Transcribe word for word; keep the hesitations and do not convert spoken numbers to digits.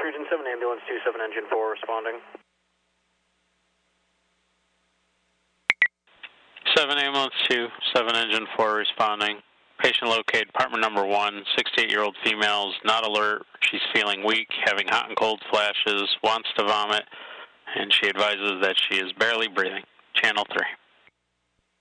Region seven, ambulance two seven, engine four responding. seven ambulance two, seven engine four responding. Patient located, apartment number one, sixty-eight-year-old female, is not alert. She's feeling weak, having hot and cold flashes, wants to vomit, and she advises that she is barely breathing. Channel three.